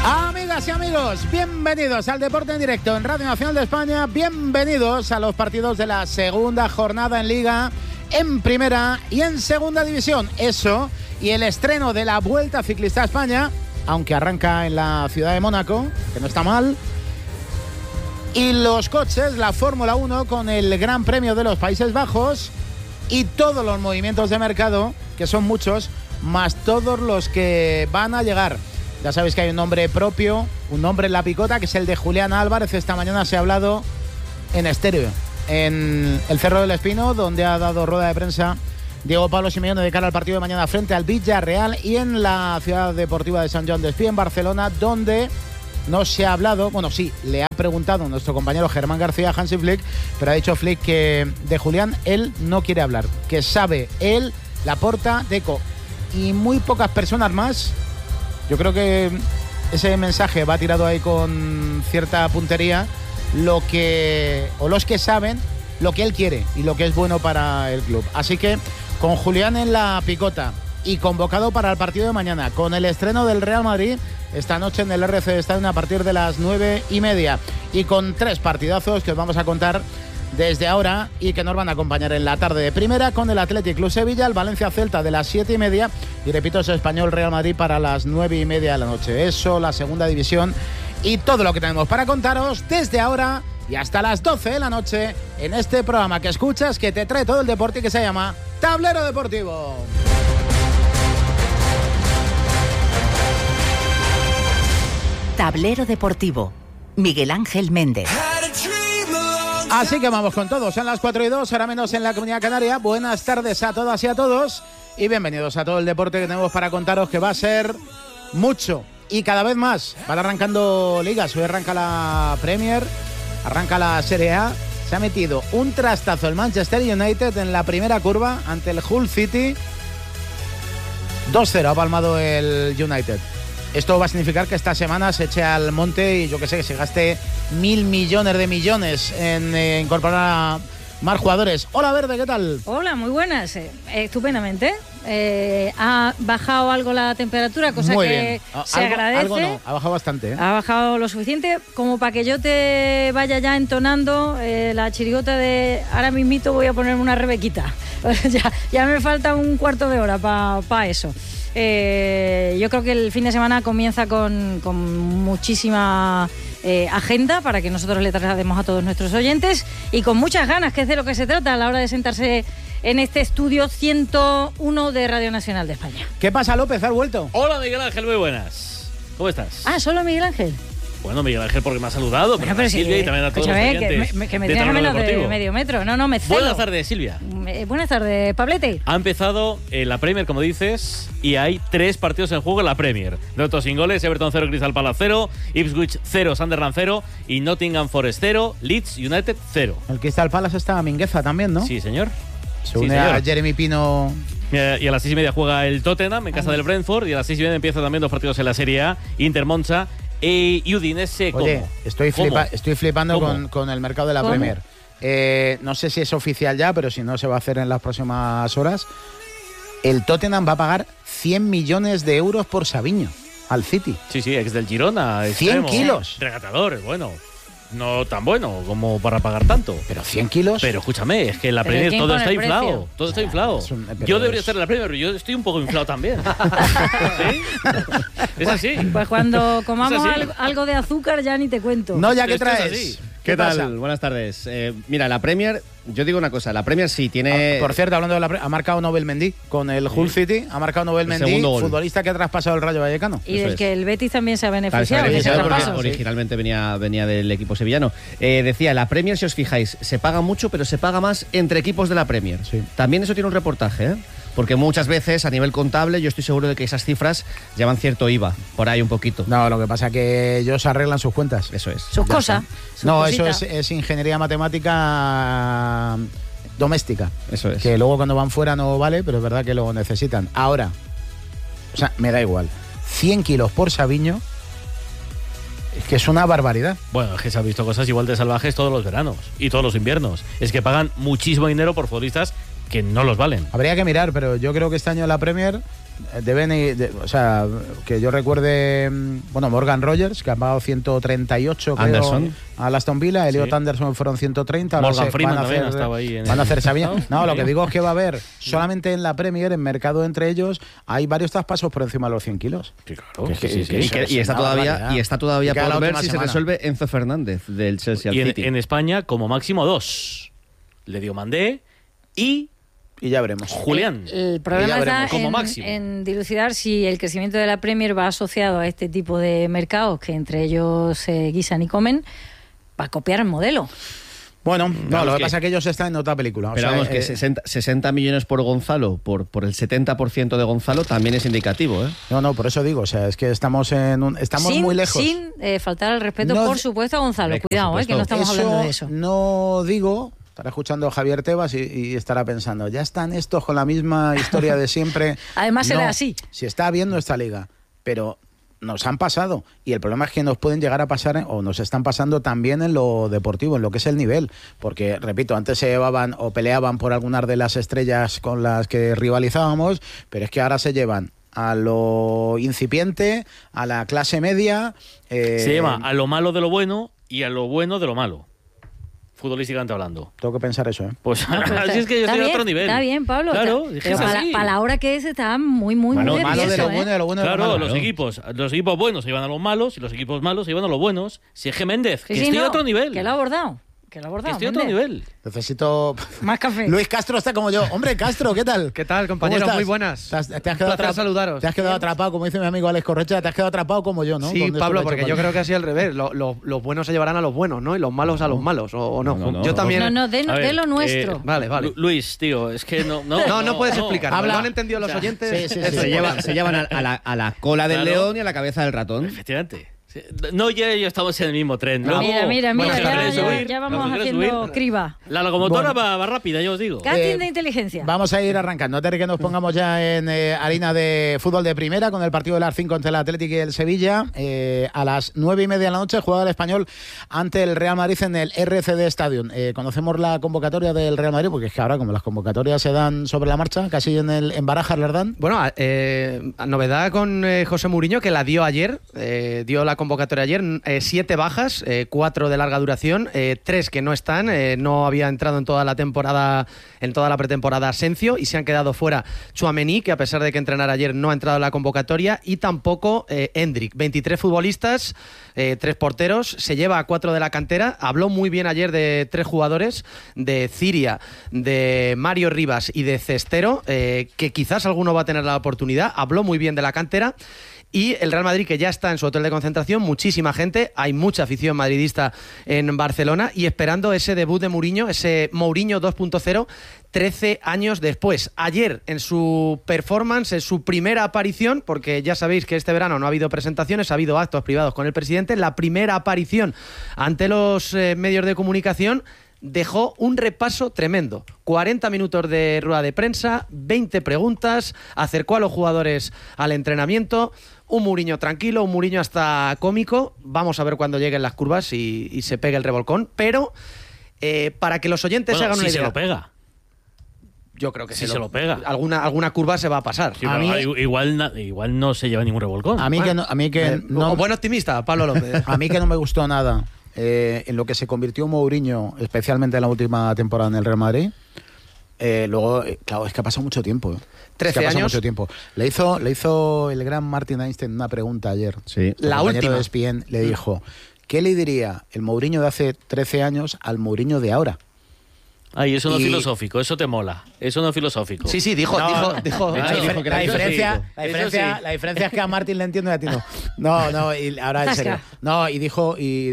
Amigas y amigos, bienvenidos al Deporte en Directo en Radio Nacional de España. Bienvenidos a los partidos de la segunda jornada en Liga, en Primera y en Segunda División. Eso y el estreno de la Vuelta Ciclista a España, aunque arranca en la ciudad de Mónaco, que no está mal. Y los coches, la Fórmula 1 con el Gran Premio de los Países Bajos y todos los movimientos de mercado, que son muchos, más todos los que van a llegar. Ya sabéis que hay un nombre propio, un nombre en la picota, que es el de Julián Álvarez. Esta mañana se ha hablado en estéreo, en el Cerro del Espino, donde ha dado rueda de prensa Diego Pablo Simeone de cara al partido de mañana frente al Villarreal, y en la ciudad deportiva de Sant Joan d'Espí, en Barcelona, donde no se ha hablado, bueno, sí, le ha preguntado nuestro compañero Germán García a Hansi Flick, pero ha dicho Flick que de Julián él no quiere hablar, que sabe él, Laporta, Deco y muy pocas personas más. Yo creo que ese mensaje va tirado ahí con cierta puntería, los que saben lo que él quiere y lo que es bueno para el club. Así que con Julián en la picota y convocado para el partido de mañana, con el estreno del Real Madrid esta noche en el RC Stadium a partir de las 9:30, y con 3 partidazos que os vamos a contar desde ahora y que nos van a acompañar en la tarde de Primera, con el Athletic Club Sevilla, el Valencia Celta de las 7:30 y repito, ese Español Real Madrid para las 9:30 de la noche. Eso, la Segunda División y todo lo que tenemos para contaros desde ahora y hasta las 12 de la noche en este programa que escuchas, que te trae todo el deporte y que se llama Tablero Deportivo. Tablero Deportivo, Miguel Ángel Méndez. Así que vamos con todos, son las 4:02, ahora menos en la Comunidad Canaria. Buenas tardes a todas y a todos y bienvenidos a todo el deporte que tenemos para contaros, que va a ser mucho y cada vez más. Van arrancando ligas, hoy arranca la Premier, arranca la Serie A. Se ha metido un trastazo el Manchester United en la primera curva ante el Hull City. 2-0 ha palmado el United. Esto va a significar que esta semana se eche al monte y yo que sé, que se gaste 1.000 millones de millones en incorporar a más jugadores. Hola Verde, ¿qué tal? Hola, muy buenas. Estupendamente. Ha bajado algo la temperatura, cosa muy que bien. se agradece. Algo no, ha bajado bastante. Ha bajado lo suficiente como para que yo te vaya ya entonando la chirigota de ahora mismito voy a ponerme una rebequita. ya me falta un cuarto de hora para eso. Yo creo que el fin de semana comienza con muchísima agenda para que nosotros le traslademos a todos nuestros oyentes y con muchas ganas, que es de lo que se trata a la hora de sentarse en este estudio 101 de Radio Nacional de España. ¿Qué pasa, López? ¿Has vuelto? Hola, Miguel Ángel, muy buenas. ¿Cómo estás? Ah, ¿solo Miguel Ángel? Bueno, Miguel Ángel porque me ha saludado, bueno, pero a Silvia sí, y también a todos los oyentes que me tienes a menos de medio metro. No, me celo. Buenas tardes, Silvia. Buenas tardes, Pablete. Ha empezado la Premier, como dices, y hay 3 partidos en juego en la Premier. Noto sin goles: Everton 0, Crystal Palace 0, Ipswich 0, Sunderland 0 y Nottingham Forest 0, Leeds United 0. El Crystal Palace está a Mingueza también, ¿no? Sí, señor. Se une a Jeremy Pino. Y a las 6:30 juega el Tottenham en casa del Brentford, y a las 6:30 empiezan también 2 partidos en la Serie A: Inter Monza y Udinese. Oye, estoy flipando con el mercado de la Premier. No sé si es oficial ya, pero si no se va a hacer en las próximas horas. El Tottenham va a pagar 100 millones de euros por Savinho al City. Sí, ex del Girona. 100 kilos. Regatador, bueno. No tan bueno como para pagar tanto. Pero 100 kilos. Pero escúchame, es que en la Premier todo está inflado. Todo está inflado. Yo debería estar en la Premier, pero yo estoy un poco inflado también. ¿Sí? Es así. Pues cuando comamos algo de azúcar ya ni te cuento. No, ya que traes. ¿Qué tal? Buenas tardes. Mira, la Premier, yo digo una cosa, la Premier sí tiene... Por cierto, hablando de la Premier, ha marcado Nobel Mendy con el Hull City, ha marcado Nobel Mendy, futbolista que ha traspasado el Rayo Vallecano. Y del que el Betis también se ha beneficiado. Porque originalmente venía del equipo sevillano. Decía, la Premier, si os fijáis, se paga mucho, pero se paga más entre equipos de la Premier. Sí. También eso tiene un reportaje, porque muchas veces a nivel contable yo estoy seguro de que esas cifras llevan cierto IVA, por ahí un poquito. No, lo que pasa es que ellos arreglan sus cuentas. Eso es. Sus cosas. No, eso es ingeniería matemática doméstica. Eso es. Que luego cuando van fuera no vale, pero es verdad que lo necesitan. Ahora, o sea, me da igual. 100 kilos por Savinho es que es una barbaridad. Bueno, es que se han visto cosas igual de salvajes todos los veranos y todos los inviernos. Es que pagan muchísimo dinero por futbolistas que no los valen. Habría que mirar, pero yo creo que este año en la Premier o sea, que yo recuerde, bueno, Morgan Rogers, que ha pagado 138, creo, Anderson. al Aston Villa, Elliot Sí. Anderson fueron 130. Morgan Freeman también ha estado ahí. Van a hacer Sabina. No, lo que digo es que va a haber, solamente en la Premier, en mercado entre ellos, hay varios traspasos por encima de los 100 kilos. Sí, claro. Y está todavía Y queda la por ver última si semana. se resuelve Enzo Fernández del Chelsea al Y City. en España, como máximo 2. Le dio Mandé y Y ya veremos. Julián. El problema Ya veremos, está como máximo. en dilucidar si el crecimiento de la Premier va asociado a este tipo de mercados que entre ellos se guisan y comen, para copiar el modelo. Bueno, no, lo que que- pasa es que ellos están en otra película. O Pero sea, vamos, que 60 millones por Gonzalo, por el 70% de Gonzalo, también es indicativo, ¿eh? No, por eso digo, o sea, es que estamos sin, muy lejos. Sin faltar al respeto, No, por supuesto, a Gonzalo. por Cuidado, supuesto. que no estamos hablando de eso. No digo, estará escuchando a Javier Tebas y estará pensando, ya están estos con la misma historia de siempre. Además, No, será así. Si está bien nuestra liga, pero nos han pasado y el problema es que nos pueden llegar a pasar o nos están pasando también en lo deportivo, en lo que es el nivel, porque repito, antes se llevaban o peleaban por algunas de las estrellas con las que rivalizábamos, pero es que ahora se llevan a lo incipiente, a la clase media. Se llama a lo malo de lo bueno y a lo bueno de lo malo. Futbolísticamente hablando. Tengo que pensar eso, ¿eh? Pues No, pero así es que yo está estoy a bien, otro nivel. Está bien, Pablo. Claro, pero dije, es así. para la hora que es está muy Malo bien de eso, lo bueno, de lo bueno, de lo Claro, malo. los equipos buenos se llevan a los malos y los equipos malos se llevan a los buenos. Si es que Méndez, Sí, que sí, estoy no, a otro nivel. Que lo ha abordado. Que lo ha Que abordado. estoy a otro Méndez. nivel. Necesito... Más café. Luis Castro está como yo. Hombre, Castro, ¿qué tal? ¿Qué tal, ¿Cómo compañeros? estás? Muy buenas. Te has Un quedado placer saludaros. Te has quedado atrapado, como dice mi amigo Alex Correcha, te has quedado atrapado como yo, ¿no? Sí, Con esto Pablo, que he porque hecho yo con- creo que así al revés. Los buenos se llevarán a los buenos, ¿no? Y los malos a los malos, ¿o no? No, no, Yo no. también... No, de A ver, lo nuestro. Vale, vale. Luis, tío, es que no. No puedes explicar. Habla. ¿Lo han entendido los oyentes? sí, sí, Eso, sí. Se llevan a la cola del Claro. león y a la cabeza del ratón. Efectivamente. Sí. No, ya estamos en el mismo tren. No. Luego, Mira, bueno, si ya queréis subir, vamos si queréis haciendo subir, criba. La locomotora Bueno. va rápida, ya os digo. Casting de inteligencia. Vamos a ir arrancando. Antes de que nos pongamos ya en harina de fútbol de primera con el partido de las 5 entre el Atlético y el Sevilla. A las 9:30 de la noche juega el Español ante el Real Madrid en el RCD Stadium. Conocemos la convocatoria del Real Madrid porque es que ahora como las convocatorias se dan sobre la marcha, casi en Barajas les dan. Bueno, novedad con José Mourinho, que la dio ayer, dio la convocatoria ayer, 7 bajas, 4 de larga duración, 3 que no están, no había entrado en toda la temporada, en toda la pretemporada Asensio, y se han quedado fuera Tchouaméni, que a pesar de que entrenara ayer no ha entrado en la convocatoria, y tampoco Hendrik. 23 futbolistas, 3 porteros, se lleva a 4 de la cantera. Habló muy bien ayer de 3 jugadores, de Ciria, de Mario Rivas y de Cestero, que quizás alguno va a tener la oportunidad. Habló muy bien de la cantera. Y el Real Madrid, que ya está en su hotel de concentración, muchísima gente, hay mucha afición madridista en Barcelona y esperando ese debut de Mourinho, ese Mourinho 2.0, 13 años después. Ayer, en su performance, en su primera aparición, porque ya sabéis que este verano no ha habido presentaciones, ha habido actos privados con el presidente, la primera aparición ante los medios de comunicación, dejó un repaso tremendo. 40 minutos de rueda de prensa, 20 preguntas, acercó a los jugadores al entrenamiento. Un Mourinho tranquilo, un Mourinho hasta cómico. Vamos a ver cuando lleguen las curvas y se pegue el revolcón. Pero para que los oyentes se Bueno, hagan una si se idea... lo pega. Yo creo que Si se lo pega. Alguna curva se va a pasar. Sí, A pero mí- igual no se lleva ningún revolcón. A mí que no, Buen optimista, Pablo López. a mí que no me gustó nada en lo que se convirtió Mourinho, especialmente en la última temporada en el Real Madrid. Luego, claro, es que ha pasado mucho tiempo. 13 Es que ha pasado años. mucho tiempo. Le hizo el gran Martin Einstein una pregunta ayer. Sí. Su La compañero última. de ESPN le dijo, ¿qué le diría el Mourinho de hace 13 años al Mourinho de ahora? Ay, eso no es Y- filosófico, eso te mola. Eso no es filosófico. Sí, dijo. De hecho, dijo que La eso diferencia, sí. Eso sí. la diferencia es que a Martin le entiendo y a ti no. No, y ahora en serio. No, y dijo,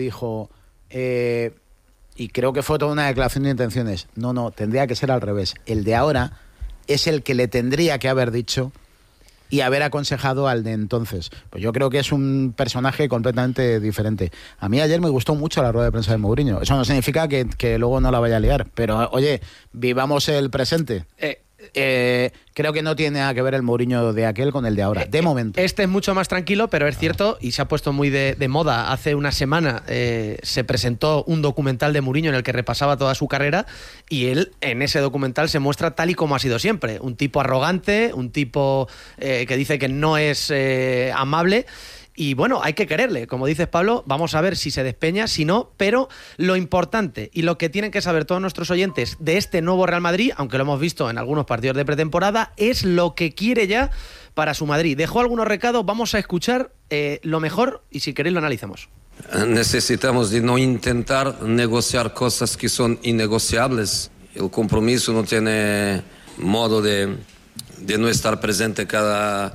y creo que fue toda una declaración de intenciones. No, tendría que ser al revés. El de ahora es el que le tendría que haber dicho y haber aconsejado al de entonces. Pues yo creo que es un personaje completamente diferente. A mí ayer me gustó mucho la rueda de prensa de Mourinho. Eso no significa que luego no la vaya a liar, pero oye, vivamos el presente. creo que no tiene nada que ver el Mourinho de aquel con el de ahora, de momento. Este es mucho más tranquilo, pero es cierto, y se ha puesto muy de moda. Hace una semana se presentó un documental de Mourinho en el que repasaba toda su carrera, y él en ese documental se muestra tal y como ha sido siempre. Un tipo arrogante, un tipo que dice que no es amable. Y bueno, hay que quererle, como dices, Pablo. Vamos a ver si se despeña, si no, pero lo importante y lo que tienen que saber todos nuestros oyentes de este nuevo Real Madrid, aunque lo hemos visto en algunos partidos de pretemporada, es lo que quiere ya para su Madrid. Dejó algunos recados, vamos a escuchar lo mejor y si queréis lo analizamos. Necesitamos de no intentar negociar cosas que son innegociables. El compromiso no tiene modo de no estar presente cada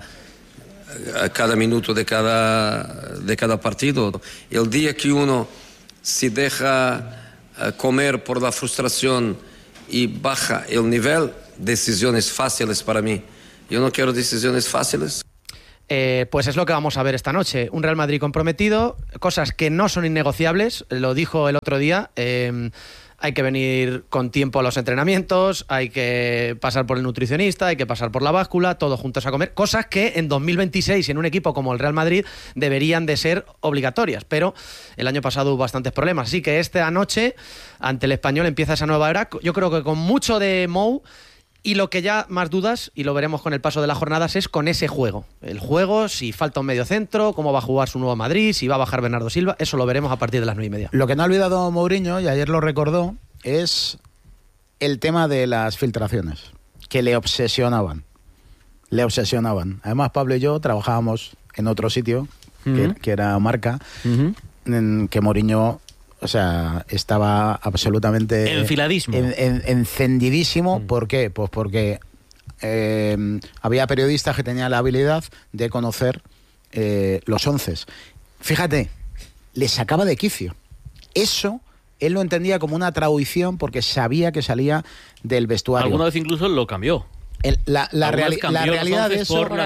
minuto de cada partido. El día que uno se deja comer por la frustración y baja el nivel, decisiones fáciles para mí. Yo no quiero decisiones fáciles. Pues es lo que vamos a ver esta noche. Un Real Madrid comprometido, cosas que no son innegociables, lo dijo el otro día. Hay que venir con tiempo a los entrenamientos, hay que pasar por el nutricionista, hay que pasar por la báscula, todos juntos a comer, cosas que en 2026 en un equipo como el Real Madrid deberían de ser obligatorias, pero el año pasado hubo bastantes problemas, así que esta noche ante el Español empieza esa nueva era, yo creo que con mucho de Mou. Y lo que ya más dudas, y lo veremos con el paso de las jornadas, es con ese juego. El juego, si falta un medio centro, cómo va a jugar su nuevo Madrid, si va a bajar Bernardo Silva, eso lo veremos a partir de las 9:30. Lo que no ha olvidado Mourinho, y ayer lo recordó, es el tema de las filtraciones, que le obsesionaban. Además, Pablo y yo trabajábamos en otro sitio, que era Marca, en que Mourinho... O sea, estaba absolutamente... Enfiladísimo. Encendidísimo. ¿Por qué? Pues porque había periodistas que tenían la habilidad de conocer los onces. Fíjate, le sacaba de quicio. Eso él lo entendía como una traducción porque sabía que salía del vestuario. Alguna vez incluso lo cambió. La realidad de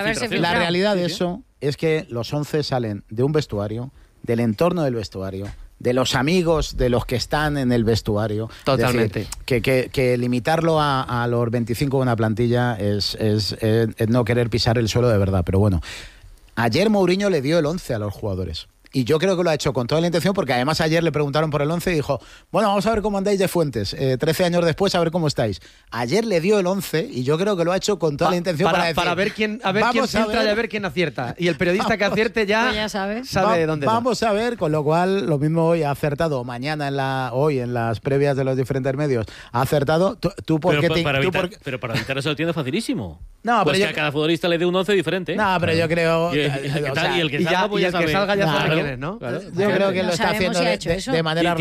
eso es que los once salen de un vestuario, del entorno del vestuario, de los amigos de los que están en el vestuario. Totalmente. Es decir, que limitarlo a los 25 de una plantilla es no querer pisar el suelo de verdad. Pero bueno, ayer Mourinho le dio el 11 a los jugadores. Y yo creo que lo ha hecho con toda la intención, porque además ayer le preguntaron por el 11 y dijo, bueno, vamos a ver cómo andáis de Fuentes, 13 años después, a ver cómo estáis. Ayer le dio el 11 y yo creo que lo ha hecho con toda la intención para decir, ver quién filtra y a ver quién acierta. Y el periodista que acierte ya sabe de dónde vamos a ver, con lo cual, lo mismo hoy ha acertado, mañana hoy en las previas de los diferentes medios, ha acertado. Pero para evitar eso lo tiene facilísimo. No, pues pero que a cada futbolista le dé un 11 diferente. No, pero yo creo... Y el que salga ya sabe quién es, ¿no? Claro. Yo creo que lo está haciendo de manera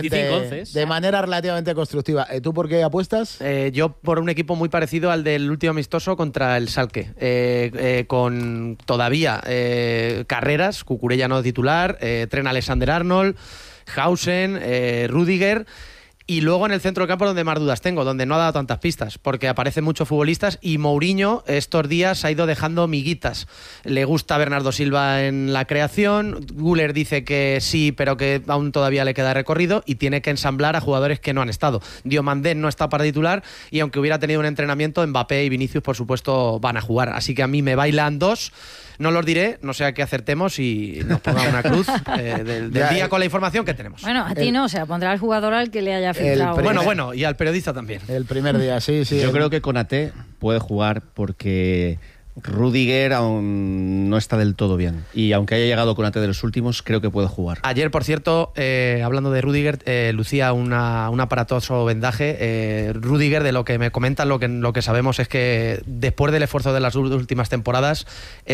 relativamente constructiva. ¿Tú por qué apuestas? Yo por un equipo muy parecido al del último amistoso contra el Schalke, con todavía carreras, Cucurella no titular, Trent Alexander-Arnold, Hausen, Rüdiger. Y luego en el centro del campo donde más dudas tengo, donde no ha dado tantas pistas, porque aparecen muchos futbolistas y Mourinho estos días ha ido dejando miguitas. Le gusta Bernardo Silva en la creación, Güler dice que sí, pero que aún todavía le queda recorrido y tiene que ensamblar a jugadores que no han estado. Diomandé no está para titular y aunque hubiera tenido un entrenamiento, Mbappé y Vinicius por supuesto van a jugar. Así que a mí me bailan dos. No los diré, no sea que acertemos y nos ponga una cruz del día con la información que tenemos. Bueno, a ti no, o sea, pondrá al jugador al que le haya filtrado. Bueno, y al periodista también. El primer día, sí. Yo creo que Konaté puede jugar porque Rüdiger aún no está del todo bien. Y aunque haya llegado Konaté de los últimos, creo que puede jugar. Ayer, por cierto, hablando de Rüdiger, lucía un aparatoso vendaje. Rüdiger, de lo que me comentan, lo que sabemos es que después del esfuerzo de las últimas temporadas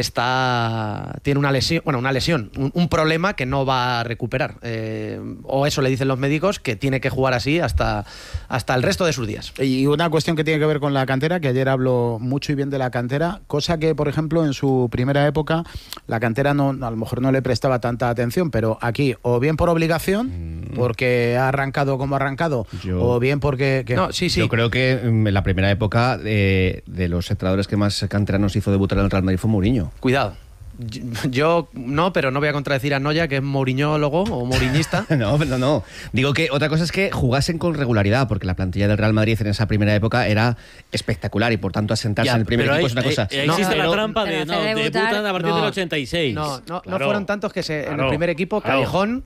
tiene una lesión, un problema que no va a recuperar. O eso le dicen los médicos, que tiene que jugar así hasta el resto de sus días. Y una cuestión que tiene que ver con la cantera, que ayer habló mucho y bien de la cantera, cosa que, por ejemplo, en su primera época la cantera a lo mejor no le prestaba tanta atención, pero aquí, o bien por obligación, porque ha arrancado como ha arrancado, o bien porque... Yo creo que en la primera época de los entrenadores que más canteranos hizo debutar en el Real Madrid fue Mourinho. Cuidado. Yo no, pero no voy a contradecir a Noya, que es mouriñólogo o mouriñista. No. Digo que otra cosa es que jugasen con regularidad, porque la plantilla del Real Madrid en esa primera época era espectacular y por tanto asentarse en el primer equipo es una cosa. Existe la trampa de debutan a partir del 86. No fueron tantos que en el primer equipo, Callejón,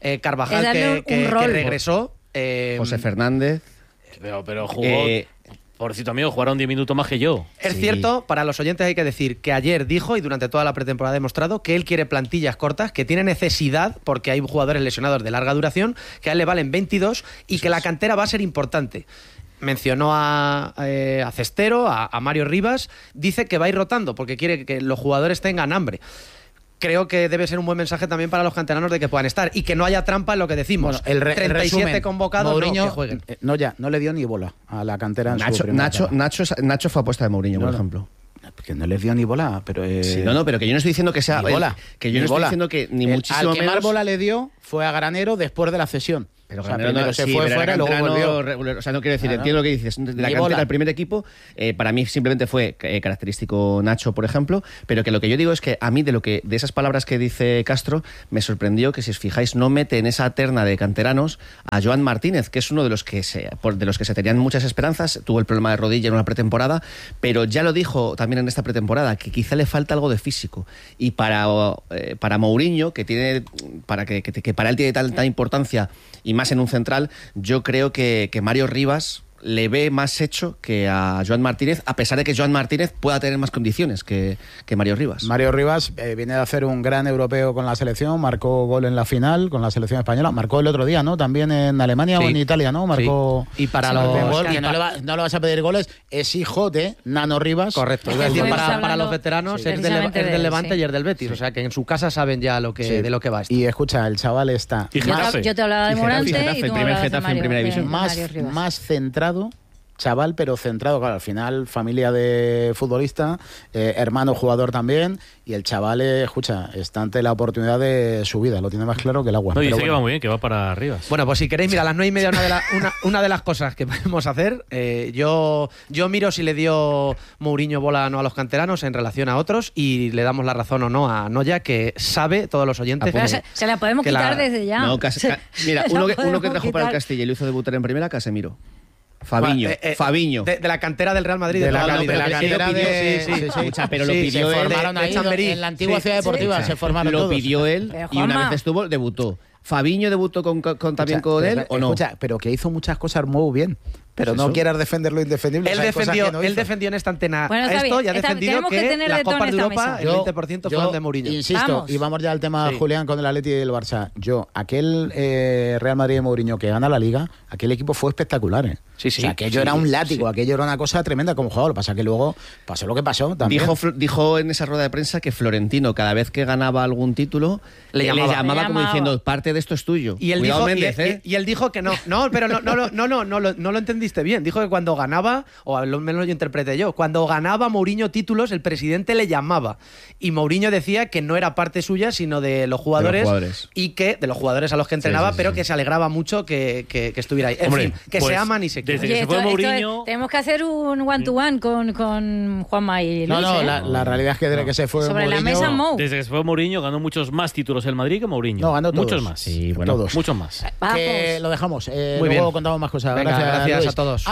Carvajal que regresó, José Fernández. Pero jugó... Pobrecito amigo, jugaron 10 minutos más que yo. Es cierto, para los oyentes hay que decir que ayer dijo, y durante toda la pretemporada ha demostrado, que él quiere plantillas cortas, que tiene necesidad, porque hay jugadores lesionados de larga duración, que a él le valen 22 y que la cantera va a ser importante. Mencionó a Cestero, a Mario Rivas, dice que va a ir rotando porque quiere que los jugadores tengan hambre. Creo que debe ser un buen mensaje también para los canteranos de que puedan estar y que no haya trampa en lo que decimos. Bueno, 37 resumen, convocados, Mourinho, que jueguen. No le dio ni bola a la cantera en su Nacho fue apuesta de Mourinho, por ejemplo. Que no les dio ni bola, pero... Sí, pero que yo no estoy diciendo que sea... Ni bola. Que yo no estoy diciendo que ni muchísimo al que menos... más bola le dio fue a Granero después de la cesión. Pero primero se fue fuera y luego volvió. O sea, no quiero decir, entiendo lo que dices. De la cantera del primer equipo, para mí simplemente fue característico Nacho, por ejemplo, pero que lo que yo digo es que a mí de esas palabras que dice Castro, me sorprendió que, si os fijáis, no mete en esa terna de canteranos a Joan Martínez, que es uno de los que se tenían muchas esperanzas. Tuvo el problema de rodilla en una pretemporada, pero ya lo dijo también en esta pretemporada, que quizá le falta algo de físico. Y para Mourinho, que para él tiene tanta importancia, y más en un central, yo creo que Mario Rivas le ve más hecho que a Joan Martínez, a pesar de que Joan Martínez pueda tener más condiciones que Mario Rivas. Mario Rivas viene de hacer un gran europeo con la selección, marcó gol en la final con la selección española, marcó el otro día, ¿no? También en Alemania o en Italia, ¿no? Marcó. Sí. Y para los que no le vas a pedir goles, es hijo de Nano Rivas. Correcto. Para los veteranos es del Levante y es del Betis, o sea que en su casa saben ya de lo que va esto. Y escucha, el chaval está... Yo te hablaba de Morante y tú me hablabas de Mario, primera división. Más centrado, chaval, pero centrado, claro, al final familia de futbolista, hermano jugador también, y el chaval, está ante la oportunidad de su vida, lo tiene más claro que el agua. No, dice que va muy bien, que va para arriba. Bueno, pues si queréis, mira, a las 9:30 una de las cosas que podemos hacer, yo miro si le dio Mourinho bola o no a los canteranos en relación a otros, y le damos la razón o no a Noya, que sabe, todos los oyentes... Pero se la podemos quitar desde ya. No, mira, uno que trajo para el Castilla y lo hizo debutar en primera, Casemiro. Fabiño. De la cantera del Real Madrid. De la cantera pero lo pidió él. Formaron ahí en la antigua ciudad deportiva. Se formaron todos. Lo pidió él y una vez debutó. ¿Fabiño debutó también con él o no? Pero que hizo muchas cosas muy bien. Pero no quieras defender lo indefendible. Él defendió en esta antena esto y ha defendido que las Copas de Europa el 20% fueron de Mourinho. Insisto, y vamos ya al tema, Julián, con el Atleti y el Barça. Aquel Real Madrid de Mourinho que gana la Liga, aquel equipo fue espectacular. Sí. O sea, aquello era un látigo, aquello era una cosa tremenda como jugador. Lo que pasa que luego pasó lo que pasó también. Dijo en esa rueda de prensa que Florentino, cada vez que ganaba algún título, le llamaba como diciendo, parte de esto es tuyo. Y él dijo que no, pero no lo entendiste bien. Dijo que cuando ganaba, o al menos lo interpreté yo, cuando ganaba Mourinho títulos, el presidente le llamaba. Y Mourinho decía que no era parte suya, sino de los jugadores. Y que de los jugadores a los que entrenaba, pero que se alegraba mucho que estuviera ahí. En fin, que se aman y se quieren. Desde que se fue Mourinho... Tenemos que hacer un one-to-one con Juanma y Luis. La realidad es que desde que se fue sobre Mourinho... la mesa, Mou. Desde que se fue Mourinho ganó muchos más títulos el Madrid que Mourinho. No, ganó todos. Muchos más. Sí, bueno, todos. Muchos más. Que lo dejamos. Muy luego bien. contamos más cosas. Venga, gracias Luis. a todos.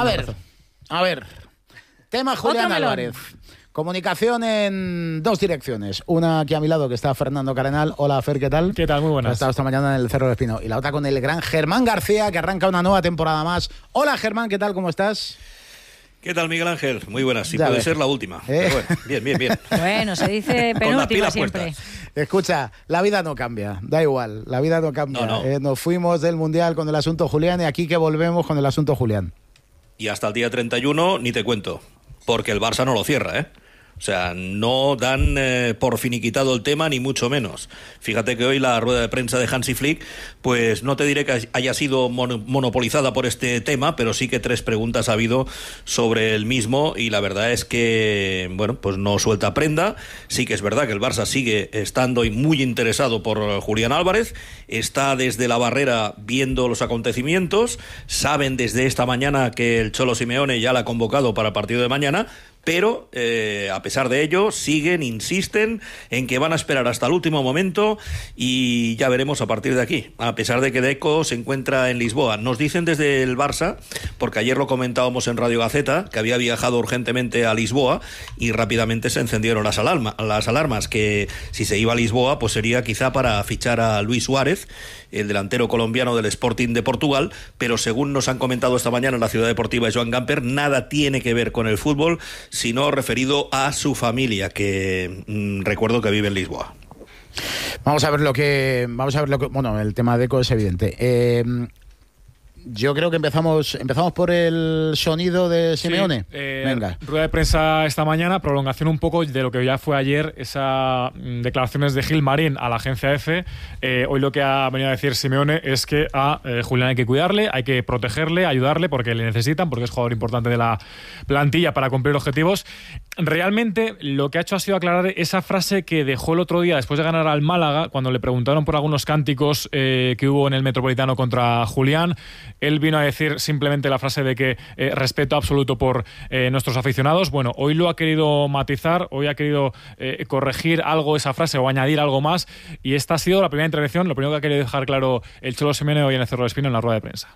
A ver. Tema Julián Álvarez. Comunicación en dos direcciones. Una aquí a mi lado, que está Fernando Carenal. Hola, Fer, ¿qué tal? ¿Qué tal? Muy buenas. Ha estado esta mañana en el Cerro del Espino. Y la otra con el gran Germán García, que arranca una nueva temporada más. Hola, Germán, ¿qué tal? ¿Cómo estás? ¿Qué tal, Miguel Ángel? Muy buenas. Sí, puede ser la última. Pero bueno, bien. Bueno, se dice penúltima siempre. Escucha, la vida no cambia. Da igual, la vida no cambia. No. Nos fuimos del Mundial con el asunto Julián y aquí que volvemos con el asunto Julián. Y hasta el día 31 ni te cuento, porque el Barça no lo cierra, ¿eh? O sea, no dan por finiquitado el tema, ni mucho menos. Fíjate que hoy la rueda de prensa de Hansi Flick, pues no te diré que haya sido monopolizada por este tema, pero sí que 3 preguntas ha habido sobre el mismo, y la verdad es que, bueno, pues no suelta prenda. Sí que es verdad que el Barça sigue estando y muy interesado por Julián Álvarez, está desde la barrera viendo los acontecimientos, saben desde esta mañana que el Cholo Simeone ya la ha convocado para el partido de mañana, pero a pesar de ello insisten en que van a esperar hasta el último momento y ya veremos a partir de aquí, a pesar de que Deco se encuentra en Lisboa. Nos dicen desde el Barça, porque ayer lo comentábamos en Radio Gaceta, que había viajado urgentemente a Lisboa y rápidamente se encendieron las alarmas, que si se iba a Lisboa pues sería quizá para fichar a Luis Suárez, el delantero colombiano del Sporting de Portugal, pero según nos han comentado esta mañana en la Ciudad Deportiva Joan Gamper, nada tiene que ver con el fútbol, sino referido a su familia, que recuerdo que vive en Lisboa. Vamos a ver lo que bueno, el tema de Deco es evidente. Yo creo que empezamos por el sonido de Simeone. Sí, venga. Rueda de prensa esta mañana, prolongación un poco de lo que ya fue ayer, esas declaraciones de Gil Marín a la agencia EFE. Hoy lo que ha venido a decir Simeone es que a Julián hay que cuidarle, hay que protegerle, ayudarle, porque le necesitan, porque es jugador importante de la plantilla para cumplir objetivos. Realmente lo que ha hecho ha sido aclarar esa frase que dejó el otro día después de ganar al Málaga, cuando le preguntaron por algunos cánticos que hubo en el Metropolitano contra Julián. Él vino a decir simplemente la frase de que respeto absoluto por nuestros aficionados. Bueno, hoy lo ha querido matizar, hoy ha querido corregir algo esa frase o añadir algo más, y esta ha sido la primera intervención, lo primero que ha querido dejar claro el Cholo Simeone hoy en el Cerro del Espino en la rueda de prensa.